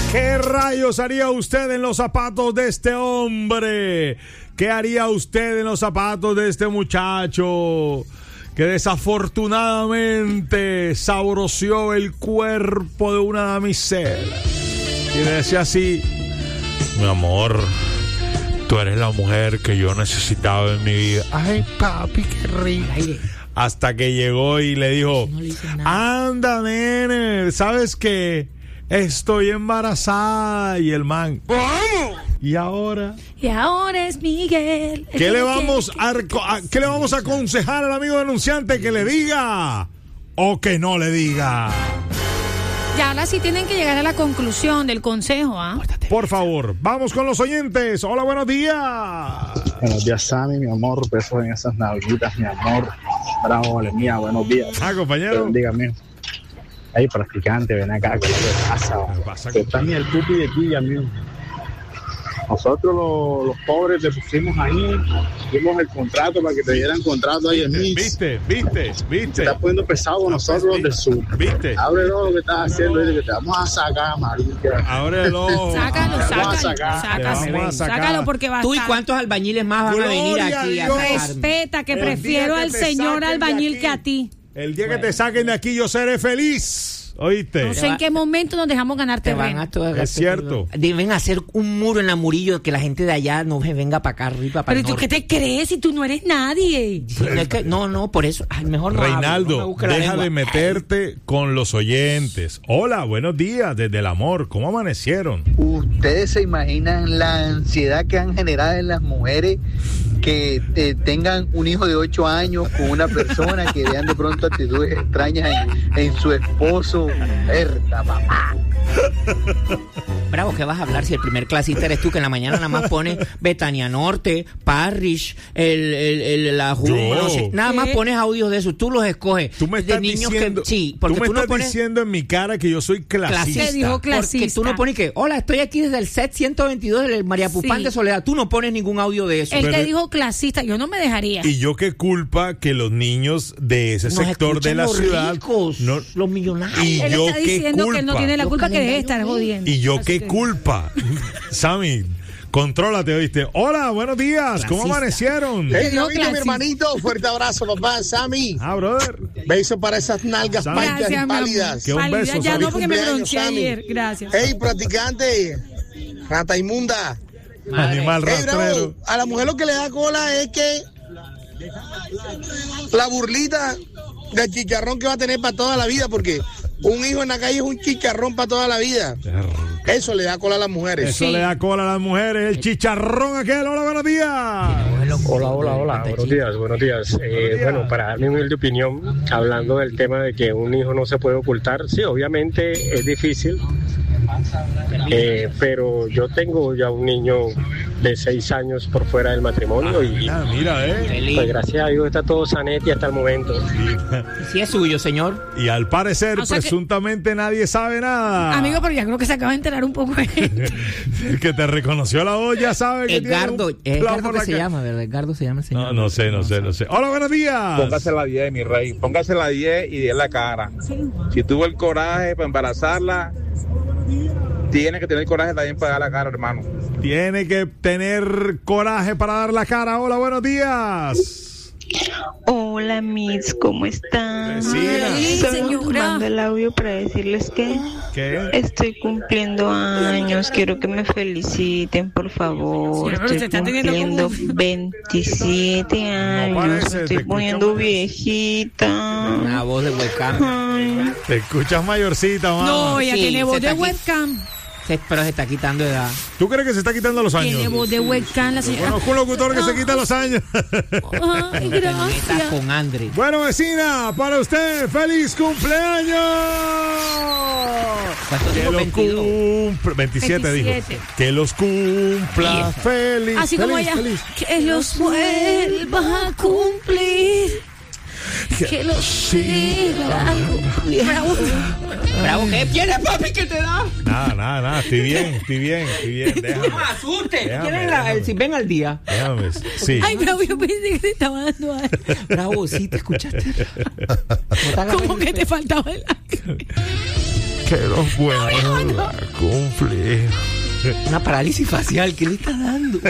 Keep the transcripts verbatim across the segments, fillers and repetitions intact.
¿Qué rayos haría usted en los zapatos de este hombre? ¿Qué haría usted en los zapatos de este muchacho que desafortunadamente sabroció el cuerpo de una damisela? Y le decía así: mi amor, tú eres la mujer que yo necesitaba en mi vida. Ay, papi, qué rico. Hasta que llegó y le dijo: no le anda, nene, ¿sabes qué? Estoy embarazada. Y el man: ¿cómo? Y ahora... Y ahora es Miguel. ¿Qué le vamos a, a, ¿qué le vamos a aconsejar al amigo denunciante? ¿Que le diga o que no le diga? Y ahora sí tienen que llegar a la conclusión del consejo, ¿ah? ¿eh? Por favor, vamos con los oyentes. Hola, buenos días. Buenos días, Sammy, mi amor. Besos en esas nalguitas, mi amor. Bravo, vale mía, buenos días. Ah, compañero. Dígame. Hey, practicante, ven acá, ¿qué es lo que pasa? pasa que está ni el pupi de aquí, amigo. Nosotros los, los pobres te pusimos ahí, dimos el contrato para que te dieran contrato ahí en mí. Viste, viste, viste. Se está poniendo pesado con nosotros los del sur. Viste. Ábrelo lo que estás haciendo, dice que te vamos a sacar, marica. Ábrelo. Sácalo, sácalo. Sacar. Sácalo, sácalo porque va a Tú y estar. cuántos albañiles más van Gloria a venir aquí a sacarme. Respeta, que El prefiero día que al te señor saquen de albañil aquí. que a ti. El día que te saquen de aquí, yo seré feliz. ¿Oíste? No sé en qué momento nos dejamos ganar Te van terreno. a todo- Es cierto. Deben hacer un muro en la Murillo que la gente de allá no se venga para acá arriba, para Pero el ¿tú qué norte. te crees si tú no eres nadie? Sí, no, es que- no, no, por eso. Ay, mejor no hablo, no me Reinaldo, busque la deja lengua. de meterte con los oyentes. Hola, buenos días desde el amor. ¿Cómo amanecieron? ¿Ustedes se imaginan la ansiedad que han generado en las mujeres que eh, tengan un hijo de ocho años con una persona, que vean de pronto actitudes extrañas en, en su esposo? Herda, mamá. Bravo, ¿qué vas a hablar si el primer clasista eres tú, que en la mañana nada más pones Betania Norte, Parrish, el, el, el, la Jumbo, Yo. no sé, nada más ¿Qué? pones audios de eso, tú los escoges. Tú me de estás niños diciendo, que sí, tú porque me tú, no estás pones diciendo en mi cara que yo soy clasista. clasista. Te dijo Porque clasista. tú no pones que, hola, estoy aquí desde el set ciento veintidós del María Pupán Sí. de Soledad. Tú no pones ningún audio de eso. Él Pero- te dijo clasista, yo no me dejaría. Y yo qué culpa que los niños de ese Nos sector de escuchan la los ciudad ricos, no- los millonarios. y Él yo está qué diciendo culpa que él no tiene la Los culpa, que deje de calendarios estar bien. jodiendo. y yo Así qué que- culpa. Sammy, contrólate, ¿oíste? Hola, buenos días. ¿Cómo Clasista. amanecieron? Te Hey, dijo Gabito, mi clasista. hermanito, fuerte abrazo, papá, Sammy. Ah, brother. Beso para esas nalgas Sammy. pálidas Gracias, y mi amor. pálidas. Que un Pálida, beso, ya Sammy. no, porque me Cumpleaños, bronceé Sammy. ayer. Gracias. Hey, practicante, rata inmunda. Animal Hey, bravo, rastrero. a la mujer lo que le da cola es que la burlita del chicharrón que va a tener para toda la vida, porque un hijo en la calle es un chicharrón para toda la vida. Eso le da cola a las mujeres. Eso le da cola a las mujeres. El chicharrón aquel. Hola, buenos días. Hola, hola, hola, buenos días, buenos días. Eh, días. Bueno, para dar mi humilde opinión, hablando del tema de que un hijo no se puede ocultar, sí, obviamente es difícil, eh, pero yo tengo ya un niño de seis años por fuera del matrimonio y Ah, mira, eh. Feliz. pues gracias a Dios está todo sanetti hasta el momento. Sí es suyo, señor. Y al parecer, O sea que- presuntamente nadie sabe nada. Amigo, pero ya creo que se acaba de enterar un poco. El que te reconoció la voz ya sabe que Edgardo, tiene un es clavo Edgardo por que la se ca- llama, ¿verdad? Edgardo se llama el señor. No, no sé, no sé, no sé. Hola, buenos días. Póngase la diez, mi rey. Póngase la diez y diez la cara. Si tuvo el coraje para embarazarla, tiene que tener coraje también para dar la cara, hermano. Tiene que tener coraje para dar la cara. Hola, buenos días. Hola, mis, ¿cómo están? Vecina. Ay, Solo señora. mando el audio para decirles que ¿Qué? estoy cumpliendo años, quiero que me feliciten, por favor. Sí, pero se Estoy está teniendo cumpliendo como- veintisiete años, parece, me te estoy escucho poniendo más. viejita. Una voz de webcam. Ay, Te escuchas mayorcita, mamá. No, ella Sí, tiene voz se de está aquí. webcam. Se- Pero se está quitando edad. ¿Tú crees que se está quitando los años? Tiene voz de webcam la señora. Conozco un locutor que se quita los años. Ay, Te metas gracias. con Andre. Bueno, vecina, para usted, ¡feliz cumpleaños! ¿Cuántos Que dijo? los veintidós. cumpla, veintisiete dijo. veintisiete. Que los cumpla Vieja. feliz. Así como feliz, ella. feliz. Que los vuelva a cumplir. Que los siga a cumplir. Bravo. Bravo, ¿qué tienes, papi, que te da? Nada, nada, nada. Estoy bien, estoy bien, estoy bien. Déjame. No me asuste. Déjame, ¿Quieres la- el déjame. si ven al día? Déjame. Sí. Ay, bravo, yo pensé que te estaba dando algo. Bravo, sí, te escuchaste. Como que te faltaba el aire. que lo pueda cumplir. Una parálisis facial, ¿qué le está dando?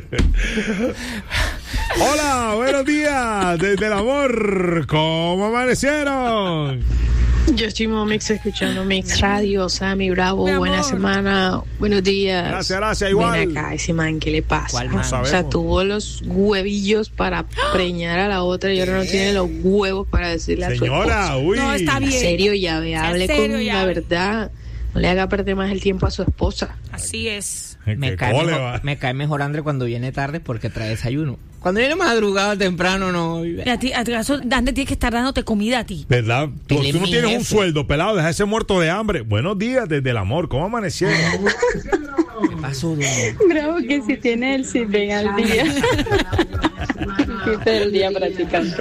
Hola, buenos días, desde el amor, ¿cómo amanecieron? Yo estoy Mix escuchando Mix Radio, Sammy Bravo, buena semana, buenos días. Gracias, gracias, igual. Ven acá, ese man, ¿qué le pasa? No O sea, tuvo los huevillos para preñar a la otra y ahora no tiene los huevos para decirle a su Señora, esposa. uy. No, está bien. En serio, ya ve, hable serio, con ya la ve. verdad. No le haga perder más el tiempo a su esposa. Así es. Me cae, mejor, me cae mejor André cuando viene tarde porque trae desayuno. Cuando viene madrugada temprano no. Y a ti, a ti, eso, Andrés tiene que estar dándote comida a ti. ¿Verdad? Tú, Él es tú no mi tienes jefe. un sueldo, pelado, deja ese muerto de hambre. Buenos días desde el amor, ¿cómo amanecieron? ¿Qué pasó, doña? Bravo que si tiene el Sirven al día. Quita el día practicante.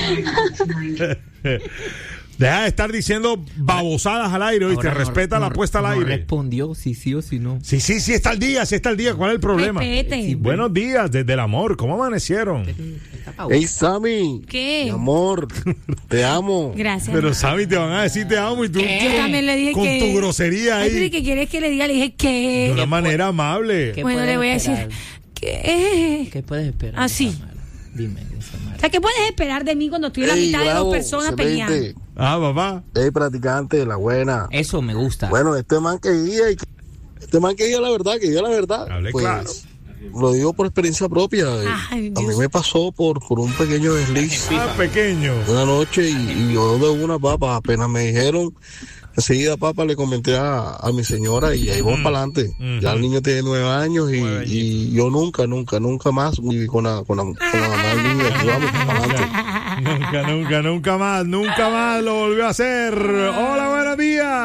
Deja de estar diciendo babosadas al aire, ¿oíste? Ahora no- Respeta no- la puesta al no aire. respondió si sí o si no. Sí, sí, sí está el día, sí está el día. ¿Cuál es el problema? Respete. Sí, buenos días desde el amor, ¿cómo amanecieron? Hey, Sammy. ¿Qué? Mi amor, te amo. Gracias. Pero Sammy, te van a decir te amo y tú Yo también le dije con que... tu grosería Ay, pero ¿y ahí. qué quieres que le diga? Le dije que... De una manera amable. ¿Qué Bueno, puedes le voy a esperar? decir que... ¿Qué puedes esperar? Así. de Samara? Dime, de Samara. O sea, ¿qué puedes esperar de mí cuando estoy en la Ey, mitad de bravo, dos personas peleando? excelente. Ah, papá. Hey, practicante, la buena. Eso me gusta. Bueno, este man que guía, y que- este man que guía la verdad, que guía la verdad. Hable pues, claro. Lo digo por experiencia propia. eh. Ay, A mí Dios. me pasó por, por un pequeño desliz Ah, pequeño. una noche y, y yo de una papa, apenas me dijeron, enseguida papa le comenté a, a mi señora y ahí vamos Mm. para adelante. Mm. Ya el niño tiene nueve años y, Nueve y yo nunca, nunca, nunca más viví con la, con la, con la mamá del niño. Y vamos para adelante. Nunca, nunca, nunca más, nunca más lo volvió a hacer. Hola, buenos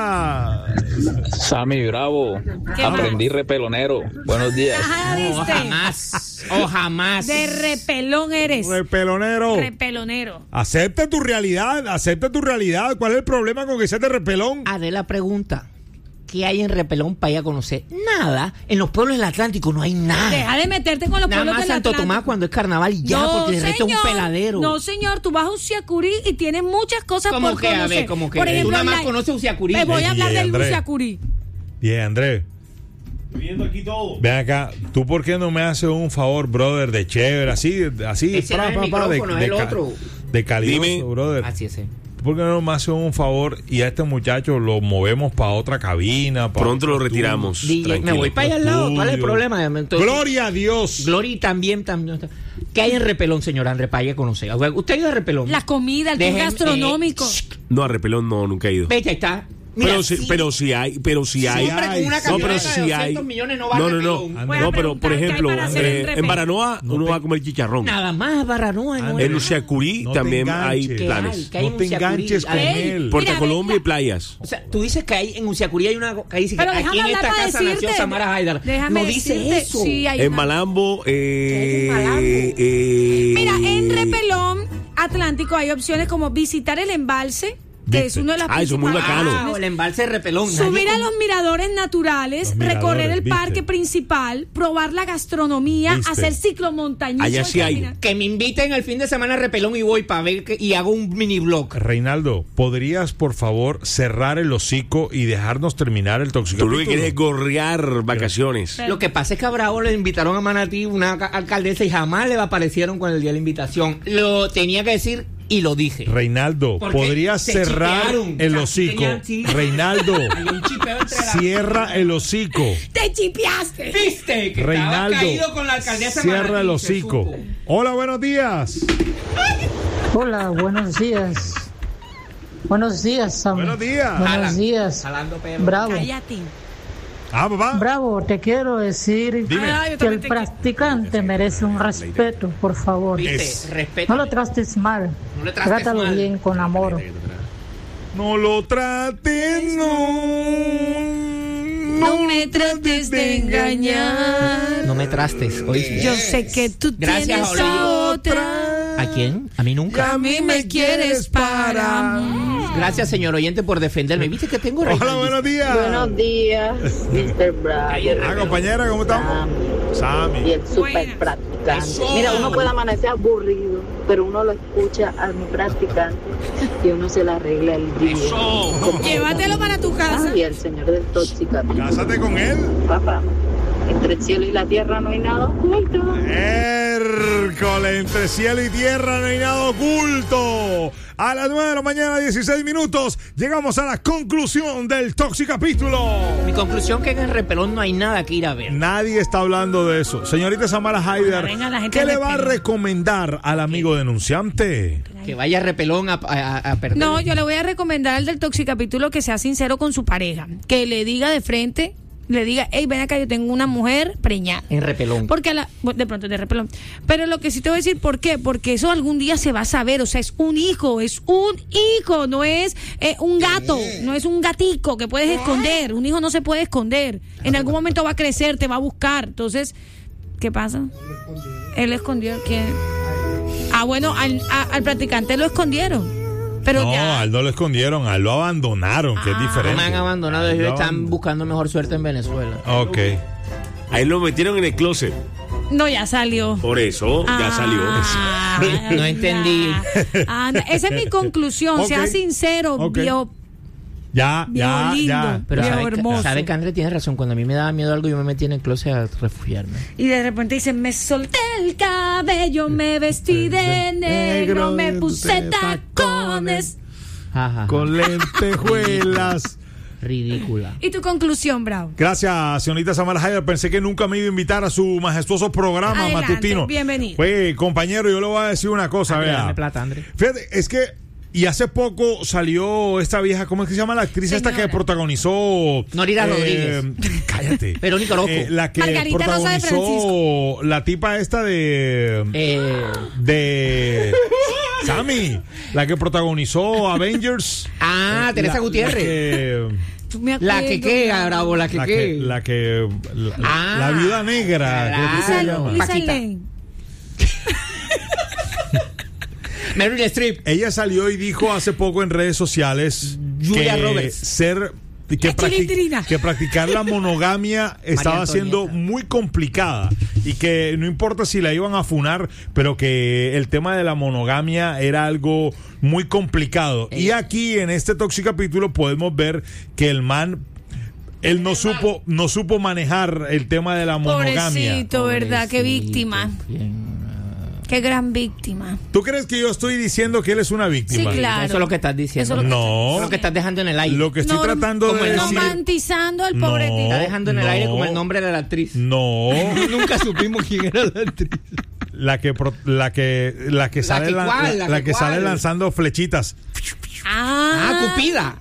días. Sammy Bravo, ¿Qué aprendí repelonero. Buenos días. Ajá, O ¿viste? jamás. O jamás. De repelón eres. Repelonero. Repelonero. Acepta tu realidad, acepta tu realidad. ¿Cuál es el problema con que seas de repelón? Adela pregunta. ¿Qué hay en Repelón para ir a conocer? Nada. En los pueblos del Atlántico no hay nada. Deja de meterte con los Nada pueblos más del Santo Atlántico. Tomás cuando es carnaval y ya, porque el resto es un peladero. No, señor, tú vas a Uciacurí y tienes muchas cosas ¿Cómo por que? A conocer. ver, ¿cómo que? Por Tú ejemplo, nada más la- conoces Uciacurí. Me voy a hablar Ey, del Andrés. Uciacurí. Bien, Andrés. Viendo aquí todo. Ven acá, ¿tú por qué no me haces un favor, brother, de chévere, así, así, Ese no es el micrófono, es el ca- otro. de calidoso, Dime. brother? Así es. eh. ¿Por qué no me haces un favor y a este muchacho lo movemos para otra cabina? pa' Pronto otro lo estudio? retiramos. D J, me Tranquilo. voy para allá al lado. ¿Cuál es el Estudio. problema? Entonces, Gloria a Dios. Glory también, también. ¿Qué hay en Repelón, señor André, para ir a conocer? ¿Usted ha ido a Repelón? La comida, el tour Dejen, gastronómico. eh, No, a repelón no, nunca he ido. Vete, ahí está. Mira, Pero sí, sí. pero sí hay, pero sí hay. hombre, con una no, pero camioneta de sí hay. doscientos millones no va a no, no, no. Repelón. Voy a No, pero preguntar por qué hay ejemplo, para hacer en eh, en Repelón. Baranoa No uno te- va a comer chicharrón. Nada más, Baranoa. No, En no. Uciacurí No te también hay enganches. ¿Qué planes. hay? ¿Qué hay No en te Uciacurí? enganches con Ey, él. Puerto Mira, Colombia y venga. playas. O sea, tú dices que hay en Uciacurí hay una que dice que Pero aquí déjame en hablar esta para casa nació decirte. Samara Haidar. Déjame No dice decirte. eso. Sí, hay En una- Malambo, eh, ¿Qué hay en Malambo? eh, Mira, en Repelón Atlántico hay opciones como visitar el embalse, que ¿Viste? es uno de las Ah, eso es muy principales bacano. Ah, opciones. el embalse de Repelón. Subir Nadie a los miradores naturales, Los miradores, recorrer el ¿viste? parque principal, probar la gastronomía, ¿Viste? hacer ciclomontañismo. Allá y sí hay. caminar. Que me inviten el fin de semana a Repelón y voy para ver que, y hago un mini blog. Reinaldo, ¿podrías por favor cerrar el hocico y dejarnos terminar el Tú toxicapítulo? lo que quieres es gorrear vacaciones. Lo que pasa es que a Bravo le invitaron a Manatí, una ca- alcaldesa, y jamás le aparecieron con el día de la invitación. Lo tenía que decir y lo dije. Reinaldo, Porque ¿podrías se cerrar chipearon. el O sea, hocico? tenían- sí. Reinaldo, Hay un chipeo entre la- cierra el hocico. ¡Te chipeaste! ¿Viste? Que Reinaldo, estaba caído con la alcaldesa cierra el Manatí, se hocico. supo. Hola, buenos días. Hola, buenos días. Buenos días, Sammy. Buenos días. Buenos Jalan, días. jalando perro. Bravo. Cállate. Ah, papá. Bravo, te quiero decir Dime. Ay, yo que también el te quiero. practicante merece un respeto, por favor. ¿Viste? Es- Respeto. No lo trates mal. No le trates Trátalo mal. bien, con amor. No lo trates, no. No me trates de engañar. No me trastes, ¿oíste? Yo sé que tú Gracias, tienes Olivia. a otra. ¿A quién? A mí Y nunca. a mí me quieres para mí. Gracias, señor oyente, por defenderme. ¿Viste que tengo Hola, Reinaldo? buenos días. Buenos días, mister Bravo. Ah, compañera, ¿cómo estamos? Y Sammy. el super Buenas. practicante. Eso. Mira, uno puede amanecer aburrido, pero uno lo escucha a mi practicante y uno se la arregla el día. Como Llévatelo para tu casa. y el señor del tóxicamente. Cásate con él. Papá, entre el cielo y la tierra no hay nada oculto. Hércole, entre cielo y tierra no hay nada oculto. A las nueve de la mañana, dieciséis minutos, llegamos a la conclusión del Toxicapítulo. Mi conclusión que en el repelón no hay nada que ir a ver. Nadie está hablando de eso. Señorita Samara Haider, venga la gente ¿qué de le va a repelón. recomendar al amigo denunciante? Que vaya a repelón a, a, a perder. No, yo le voy a recomendar al del Toxicapítulo que sea sincero con su pareja. Que le diga de frente, le diga, hey, ven acá, yo tengo una mujer preñada. En repelón. Porque a la, bueno, de pronto de repelón. Pero lo que sí te voy a decir, ¿por qué? Porque eso algún día se va a saber. O sea, es un hijo, es un hijo, no es eh, un gato, no es un gatico que puedes esconder. Un hijo no se puede esconder. En algún momento va a crecer, te va a buscar. Entonces, ¿qué pasa? Él escondió. ¿Quién? Ah, bueno, al, a- al practicante lo escondieron. Pero no, ya. a él no lo escondieron, a él lo abandonaron, que es No diferente. me han abandonado, ellos Lo están aban- buscando mejor suerte en Venezuela. Ok. Ahí lo metieron en el closet. No, ya salió. Por eso, ya salió. Ah, No entendí. Ah, no, esa es mi conclusión. Ok. Sea sincero, Ok. viejo. Ya, Viejo ya, lindo. ya. Pero Viejo sabe, que- hermoso. sabe que André tiene razón. Cuando a mí me daba miedo algo, yo me metí en el closet a refugiarme. Y de repente dice, me solté el cabello, me vestí de negro, me puse tacones. Ajá. Con lentejuelas. Ridícula. ¿Y tu conclusión, Bravo? Gracias, señorita Samara Haider. Pensé que nunca me iba a invitar a su majestuoso programa Adelante, matutino. bienvenido. Pues, compañero, yo le voy a decir una cosa, André, vea. dame plata, André. Fíjate, es que, y hace poco salió esta vieja, ¿cómo es que se llama la actriz esta Señora. que protagonizó? Norira eh, Rodríguez. Cállate. Verónica Orozco. Eh, la que Margarita Rosa de protagonizó la tipa esta de... Eh, de... Sammy, la que protagonizó Avengers. ah, Teresa La- Gutiérrez. La que... Tú me La que acuerdo, qué, Bravo. Bravo, la que La qué. que, la que la, Ah, la viuda negra, creo que se claro. llama. Lisa Paquita. Lane. Meryl Streep. Ella salió y dijo hace poco en redes sociales Julia que Roberts. ser que, La practic- chilindrina. que practicar la monogamia estaba Antonieta. siendo muy complicada y que no importa si la iban a funar, pero que el tema de la monogamia era algo muy complicado. Y aquí en este Toxicapítulo podemos ver que el man él no supo no supo manejar el tema de la monogamia. Pobrecito, ¿verdad? Qué Pobrecito, víctima. bien. Qué gran víctima. ¿Tú crees que yo estoy diciendo que él es una víctima? Sí, claro. Eso es lo que estás diciendo. Eso es lo que- No. Eso es lo que estás dejando en el aire. Lo que estoy No, tratando como de el decir. Romantizando al pobre No. tipo. Está dejando en el No. aire como el nombre de la actriz. No. Nunca supimos quién era la actriz. La que pro- la que la que sale que lan- cuál, la, la la que que sale cuál. lanzando flechitas. Ah, Ah, Cupida.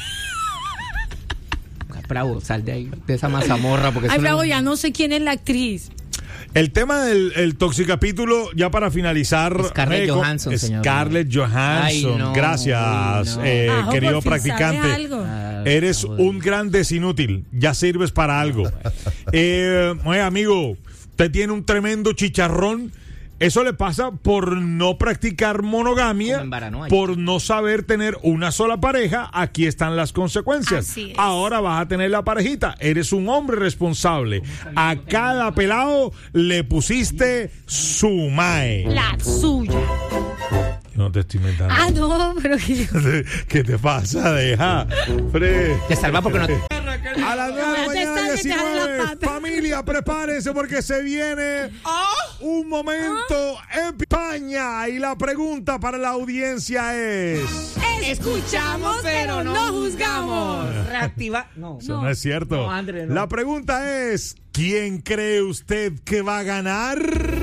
Bravo, sal de ahí, de esa mazamorra. Porque Ay, eso Bravo, no- ya no sé quién es la actriz. El tema del el Toxicapítulo, ya para finalizar. Scarlett eh, con- Johansson, señor. Scarlett Johansson. Ay, no, Gracias, uy, no. eh, Ajo, querido por fin practicante. sabe algo. Ah, Eres joder. un gran desinútil. Ya sirves para algo. eh, oye, amigo, usted tiene un tremendo chicharrón. Eso le pasa por no practicar monogamia, Como en Baranoa. por no saber tener una sola pareja. Aquí están las consecuencias. Así es. Ahora vas a tener la parejita. Eres un hombre responsable. A cada pelado le pusiste su mae. La suya. No te estoy inventando. Ah, no, pero que ¿Qué te pasa? Deja. Hombre. Te salva porque no. A las nueve de la Ya te mañana está, que te jale la diecinueve. pata. Familia, prepárense porque se viene un momento en España. Y la pregunta para la audiencia es... escuchamos, pero no juzgamos. Reactiva. No, Eso no, es cierto. No, André, no. La pregunta es, ¿quién cree usted que va a ganar?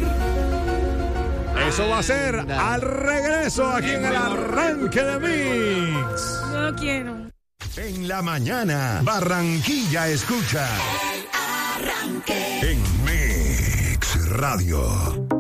Eso va a ser Anda. al regreso aquí en el arranque de Mix. No quiero. En la mañana, Barranquilla escucha. En Mix Radio.